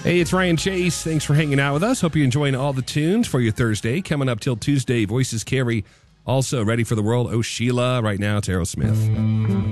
Hey, it's Ryan Chase. Thanks for hanging out with us. Hope you're enjoying all the tunes for your Thursday. Coming up till Tuesday, Voices Carry. Also ready for the world. Oh, Sheila. Right now, it's Aerosmith.